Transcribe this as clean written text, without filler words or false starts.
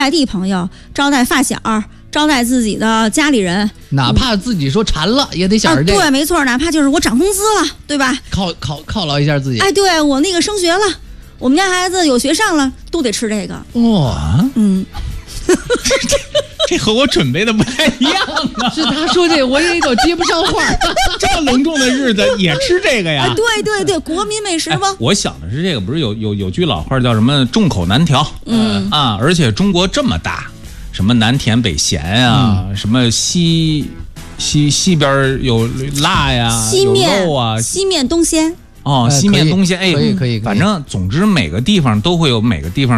地朋友，招待发小，招待自己的家里人， 哪怕自己说馋了，也得想着这个。 对，没错，哪怕就是我涨工资了，对吧？ 犒劳一下自己。 哎，对我那个升学了，我们家孩子有学上了，都得吃这个。 哇， 这和我准备的不太一样啊！ 是他说这，我也有接不上话。 这么隆重的日子也吃这个呀？ 对，国民美食吗？ 我想的是这个，不是有句老话叫什么“众口难调”？而且中国这么大，什么南甜北咸啊，什么西边有辣呀，有肉啊， 西面东鲜。 西面东鲜， 可以， 反正总之每个地方都会有每个地方